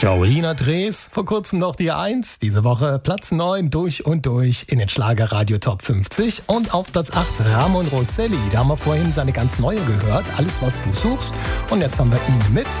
Jolina Drees, vor kurzem noch die 1, diese Woche Platz 9 durch und durch in den Schlagerradio Top 50 und auf Platz 8 Ramon Rosselli, da haben wir vorhin seine ganz neue gehört, Alles was du suchst, und jetzt haben wir ihn mit